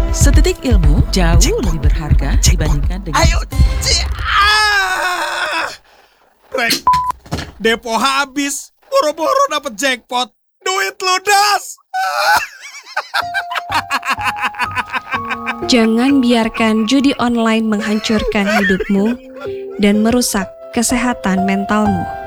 Sedetik ilmu jauh lebih berharga dibandingkan dengan... Ayo, Depo habis, boro-boro dapet jackpot, duit ludas. Jangan biarkan judi online menghancurkan hidupmu dan merusak kesehatan mentalmu.